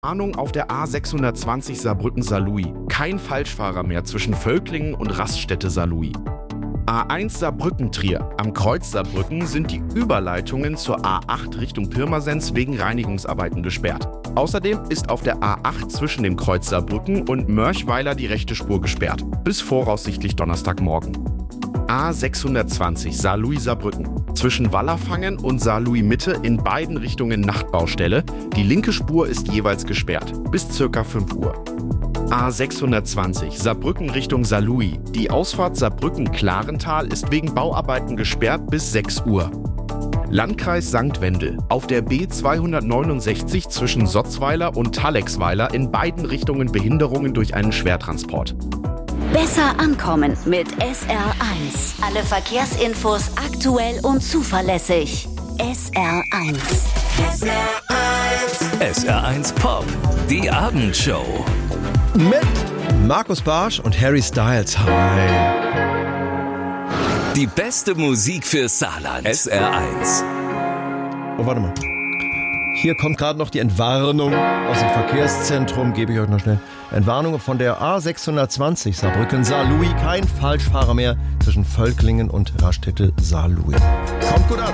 Warnung auf der A620 Saarbrücken-Saarlouis. Kein Falschfahrer mehr zwischen Völklingen und Raststätte Saarlouis. A1 Saarbrücken-Trier. Am Kreuz Saarbrücken sind die Überleitungen zur A8 Richtung Pirmasens wegen Reinigungsarbeiten gesperrt. Außerdem ist auf der A8 zwischen dem Kreuz Saarbrücken und Mörchweiler die rechte Spur gesperrt. Bis voraussichtlich Donnerstagmorgen. A620 Saarlouis-Saarbrücken. Zwischen Wallerfangen und Saarlouis-Mitte in beiden Richtungen Nachtbaustelle. Die linke Spur ist jeweils gesperrt. Bis ca. 5 Uhr. A620 Saarbrücken Richtung Saarlouis. Die Ausfahrt Saarbrücken-Klarental ist wegen Bauarbeiten gesperrt bis 6 Uhr. Landkreis St. Wendel. Auf der B269 zwischen Sotzweiler und Tallexweiler in beiden Richtungen Behinderungen durch einen Schwertransport. Besser ankommen mit SR1. Alle Verkehrsinfos aktuell und zuverlässig. SR1. SR1 Pop, die Abendshow. Mit Markus Barsch und Harry Styles. Hi. Die beste Musik für Saarland. SR1. Oh, warte mal. Hier kommt gerade noch die Entwarnung aus dem Verkehrszentrum. Gebe ich euch noch schnell. Entwarnung von der A620 Saarbrücken-Saarlouis. Kein Falschfahrer mehr zwischen Völklingen und Raststätte Saarlouis. Kommt gut an.